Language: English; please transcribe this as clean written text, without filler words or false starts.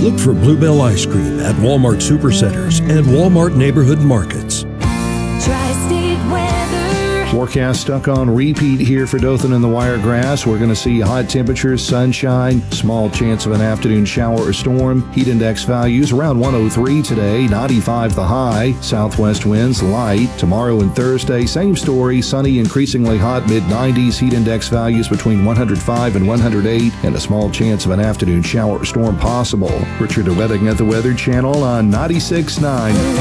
Look for Bluebell Ice Cream at Walmart Supercenters and Walmart Neighborhood Markets. Tri-State weather. Forecast stuck on repeat here for Dothan and the Wiregrass. We're going to see hot temperatures, sunshine, small chance of an afternoon shower or storm. Heat index values around 103 today, 95 the high. Southwest winds light. Tomorrow and Thursday, same story, sunny, increasingly hot, mid-90s. Heat index values between 105 and 108, and a small chance of an afternoon shower or storm possible. Richard DeWetting at the Weather Channel on 96.9.